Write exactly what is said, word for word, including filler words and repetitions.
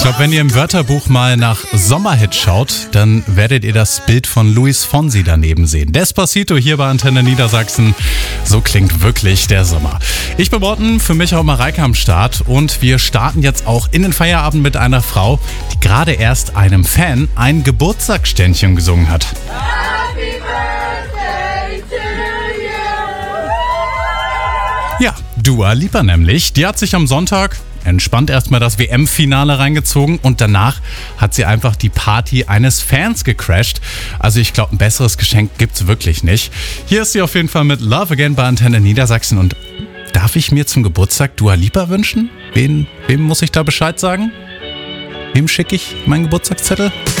glaube, wenn ihr im Wörterbuch mal nach Sommerhit schaut, dann werdet ihr das Bild von Luis Fonsi daneben sehen. Despacito hier bei Antenne Niedersachsen. So klingt wirklich der Sommer. Ich bin Morten, für mich auch Mareike am Start. Und wir starten jetzt auch in den Feierabend mit einer Frau, die gerade erst einem Fan ein Geburtstagsständchen gesungen hat. Happy Birthday to you. Ja, Dua Lipa nämlich. Die hat sich am Sonntag entspannt erstmal das W M-Finale reingezogen und danach hat sie einfach die Party eines Fans gecrasht. Also ich glaube, ein besseres Geschenk gibt's wirklich nicht. Hier ist sie auf jeden Fall mit Love Again bei Antenne Niedersachsen. Und darf ich mir zum Geburtstag Dua Lipa wünschen? Wen, wem muss ich da Bescheid sagen? Wem schicke ich meinen Geburtstagszettel?